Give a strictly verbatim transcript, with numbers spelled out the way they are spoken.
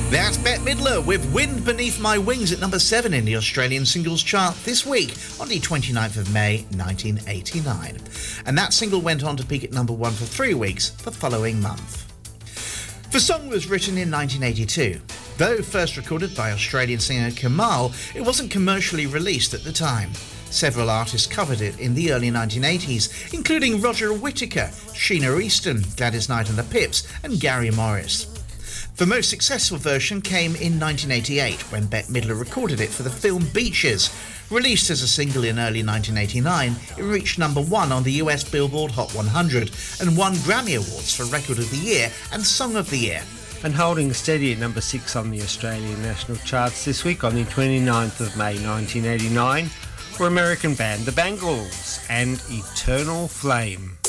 That's Bette Midler with Wind Beneath My Wings at number seven in the Australian singles chart this week on the twenty-ninth of May nineteen eighty-nine. And that single went on to peak at number one for three weeks the following month. The song was written in nineteen eighty-two. Though first recorded by Australian singer Kamal, it wasn't commercially released at the time. Several artists covered it in the early nineteen eighties, including Roger Whittaker, Sheena Easton, Gladys Knight and the Pips, and Gary Morris. The most successful version came in nineteen eighty-eight, when Bette Midler recorded it for the film Beaches. Released as a single in early nineteen eighty-nine, it reached number one on the U S Billboard Hot one hundred and won Grammy Awards for Record of the Year and Song of the Year. And holding steady at number six on the Australian national charts this week on the twenty-ninth of May nineteen eighty-nine were American band The Bangles and Eternal Flame.